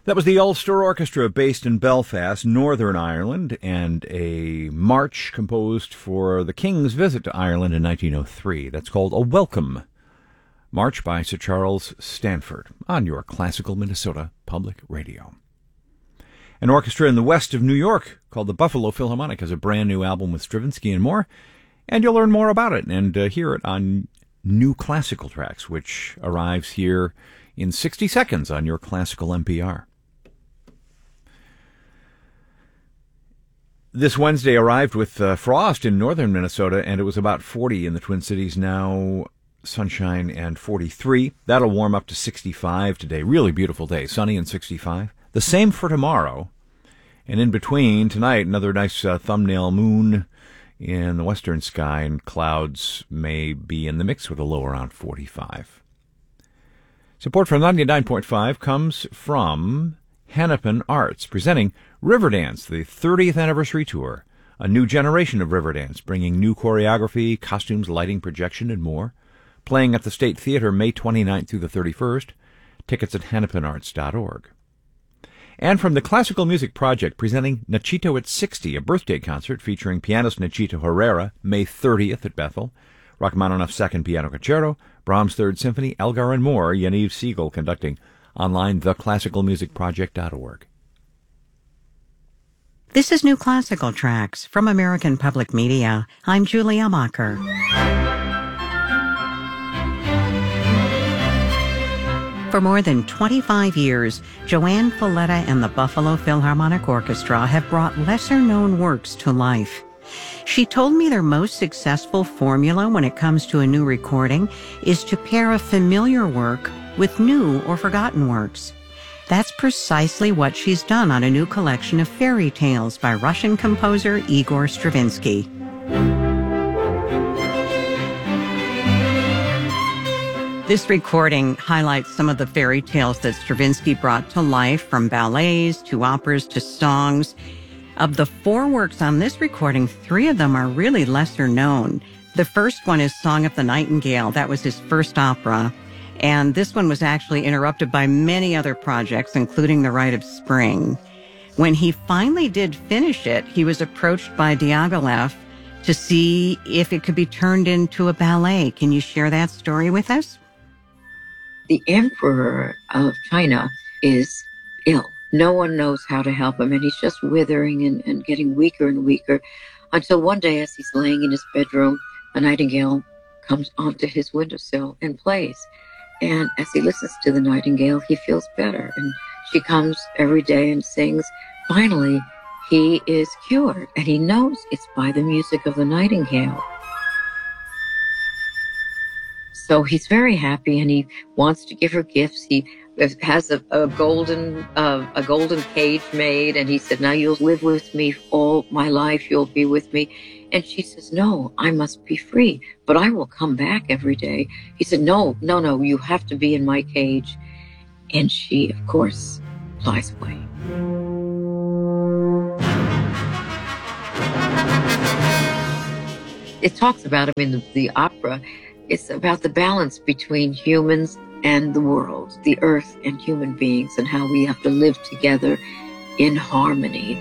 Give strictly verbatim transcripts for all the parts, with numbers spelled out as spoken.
That was the Ulster Orchestra, based in Belfast, Northern Ireland, and a march composed for the King's visit to Ireland in nineteen oh three. That's called A Welcome March by Sir Charles Stanford on your Classical Minnesota Public Radio. An orchestra in the west of New York called the Buffalo Philharmonic has a brand new album with Stravinsky and more, and you'll learn more about it and uh, hear it on New Classical Tracks, which arrives here in sixty seconds on your Classical N P R. This Wednesday arrived with uh, frost in northern Minnesota, and it was about forty in the Twin Cities. Now sunshine and forty-three. That'll warm up to sixty-five today. Really beautiful day, sunny and sixty-five. The same for tomorrow. And in between, tonight, another nice uh, thumbnail moon in the western sky, and clouds may be in the mix with a low around forty-five. Support from ninety-nine point five comes from Hennepin Arts, presenting Riverdance, the thirtieth anniversary tour. A new generation of Riverdance, bringing new choreography, costumes, lighting, projection, and more. Playing at the State Theater May twenty-ninth through the thirty-first. Tickets at hennepin arts dot org. And from the Classical Music Project, presenting Nachito at sixty, a birthday concert featuring pianist Nachito Herrera, May thirtieth at Bethel. Rachmaninoff's Second Piano Concerto, Brahms' Third Symphony, Elgar, and more. Yaniv Siegel conducting. Online, the classical music project dot org. This is New Classical Tracks from American Public Media. I'm Julia Macher. For more than twenty-five years, Joanne Falletta and the Buffalo Philharmonic Orchestra have brought lesser-known works to life. She told me their most successful formula when it comes to a new recording is to pair a familiar work with new or forgotten works. That's precisely what she's done on a new collection of fairy tales by Russian composer Igor Stravinsky. This recording highlights some of the fairy tales that Stravinsky brought to life, from ballets to operas to songs. Of the four works on this recording, three of them are really lesser known. The first one is Song of the Nightingale. That was his first opera. And this one was actually interrupted by many other projects, including The Rite of Spring. When he finally did finish it, he was approached by Diaghilev to see if it could be turned into a ballet. Can you share that story with us? The Emperor of China is ill. No one knows how to help him, and he's just withering and, and getting weaker and weaker, until one day, as he's laying in his bedroom, a nightingale comes onto his windowsill and plays. And as he listens to the nightingale, he feels better. And she comes every day and sings. Finally, he is cured, and he knows it's by the music of the nightingale. So he's very happy, and he wants to give her gifts. He has a, a golden uh, a golden cage made, and he said, "Now you'll live with me all my life. You'll be with me." And she says, "No, I must be free, but I will come back every day." He said, "No, no, no, you have to be in my cage." And she, of course, flies away. It talks about him in the, the opera. It's about the balance between humans and the world, the earth and human beings, and how we have to live together in harmony.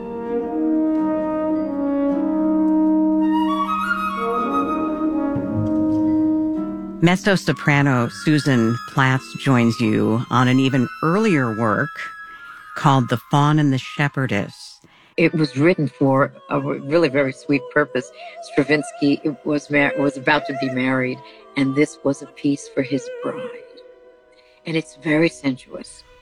Mezzo-soprano Susan Platts joins you on an even earlier work called The Faun and the Shepherdess. It was written for a really very sweet purpose. Stravinsky was mar- was about to be married, and this was a piece for his bride. And it's very sensuous.